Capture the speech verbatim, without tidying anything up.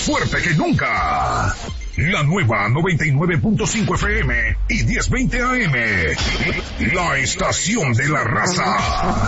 fuerte que nunca. La nueva noventa y nueve punto cinco F M y diez veinte A M. La estación de la raza.